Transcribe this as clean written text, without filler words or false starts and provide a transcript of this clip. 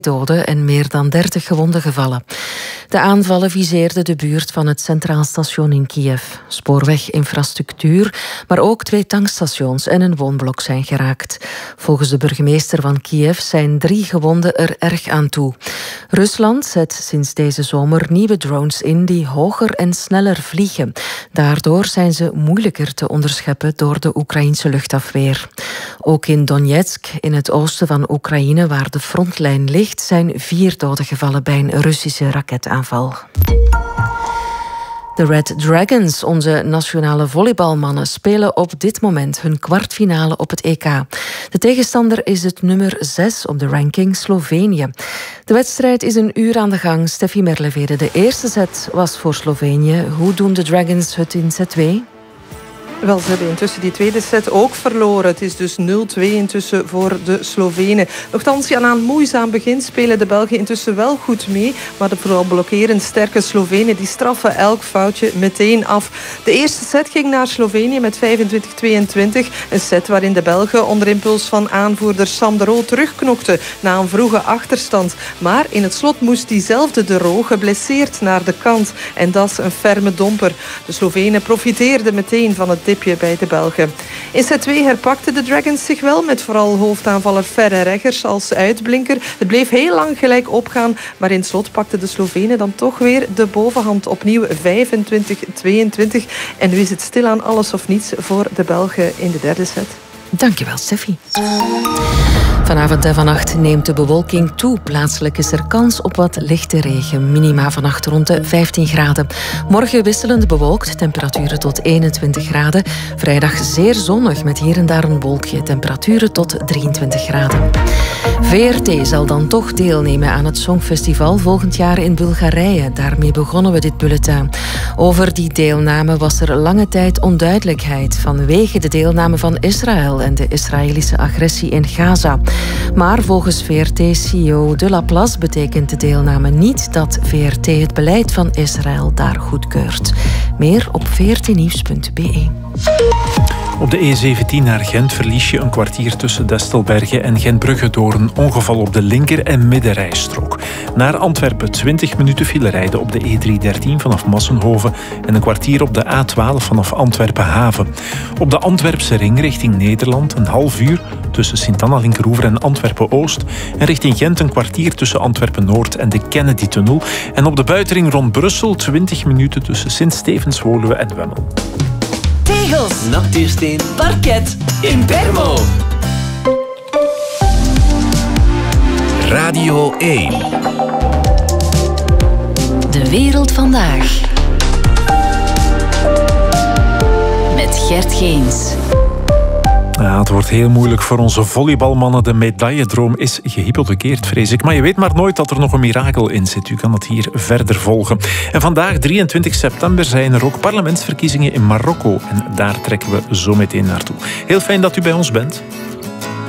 doden en meer dan 30 gewonden gevallen. De aanvallen viseerden de buurt van het Centraal Station in Kiev. Spoorweginfrastructuur, maar ook 2 tankstations en een woonblok zijn geraakt. Volgens de burgemeester van Kiev zijn 3 gewonden er erg aan toe. Rusland zet sinds deze zomer nieuwe drones in die hoger en sneller vliegen. Daardoor zijn ze moeilijker te onderscheppen door de Oekraïense luchtafweer. Ook in Donetsk, in het oosten van Oekraïne, waar de frontlijn ligt, zijn 4 doden gevallen bij een Russische raketaanval. De Red Dragons, onze nationale volleybalmannen, spelen op dit moment hun kwartfinale op het EK. De tegenstander is het nummer 6 op de ranking, Slovenië. De wedstrijd is een uur aan de gang. Steffi Merlevede, de eerste set was voor Slovenië. Hoe doen de Dragons het in set 2? Wel, ze hebben intussen die tweede set ook verloren. Het is dus 0-2 intussen voor de Slovenen. Nochtans, na een moeizaam begin spelen de Belgen intussen wel goed mee. Maar de vooral blokkerend sterke Slovenen die straffen elk foutje meteen af. De eerste set ging naar Slovenië met 25-22. Een set waarin de Belgen onder impuls van aanvoerder Sam de Roo terugknokten na een vroege achterstand. Maar in het slot moest diezelfde de Roo geblesseerd naar de kant. En dat is een ferme domper. De Slovenen profiteerden meteen van het dipje bij de Belgen. In set 2 herpakten de Dragons zich wel met vooral hoofdaanvaller Ferre Reggers als uitblinker. Het bleef heel lang gelijk opgaan, maar in het slot pakten de Slovenen dan toch weer de bovenhand, opnieuw 25-22. En nu is het stilaan alles of niets voor de Belgen in de derde set. Dankjewel, Steffi. Vanavond en vannacht neemt de bewolking toe. Plaatselijk is er kans op wat lichte regen. Minima vannacht rond de 15 graden. Morgen wisselend bewolkt, temperaturen tot 21 graden. Vrijdag zeer zonnig met hier en daar een wolkje. Temperaturen tot 23 graden. VRT zal dan toch deelnemen aan het Songfestival volgend jaar in Bulgarije. Daarmee begonnen we dit bulletin. Over die deelname was er lange tijd onduidelijkheid vanwege de deelname van Israël en de Israëlische agressie in Gaza. Maar volgens VRT-CEO De Laplace betekent de deelname niet dat VRT het beleid van Israël daar goedkeurt. Meer op vrtnieuws.be. Op de E17 naar Gent verlies je een kwartier tussen Destelbergen en Gentbrugge door een ongeval op de linker- en middenrijstrook. Naar Antwerpen 20 minuten file rijden op de E313 vanaf Massenhoven en een kwartier op de A12 vanaf Antwerpen-Haven. Op de Antwerpse ring richting Nederland een half uur tussen Sint-Anna-Linkeroever en Antwerpen-Oost en richting Gent een kwartier tussen Antwerpen-Noord en de Kennedy-tunnel. En op de buitenring rond Brussel 20 minuten tussen Sint-Stevens-Woluwe en Wemmel. Tegels, natuursteen, parket, Impermo. Radio 1. De wereld vandaag. Met Gert Geens. Ja, het wordt heel moeilijk voor onze volleybalmannen. De medailledroom is gehypothekeerd, vrees ik. Maar je weet maar nooit dat er nog een mirakel in zit. U kan het hier verder volgen. En vandaag, 23 september, zijn er ook parlementsverkiezingen in Marokko. En daar trekken we zo meteen naartoe. Heel fijn dat u bij ons bent.